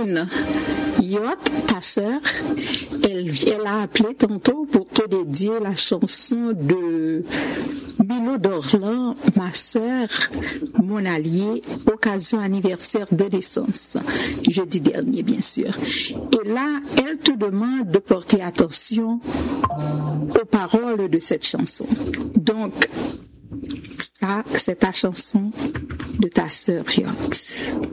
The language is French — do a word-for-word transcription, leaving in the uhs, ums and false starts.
Yasmine Yot, ta sœur, elle, elle a appelé tantôt pour te dédier la chanson de Milo Dorlan, ma sœur, mon allié, occasion anniversaire de naissance, jeudi dernier bien sûr. Et là, elle te demande de porter attention aux paroles de cette chanson. Donc, ça, c'est ta chanson de ta sœur Yot.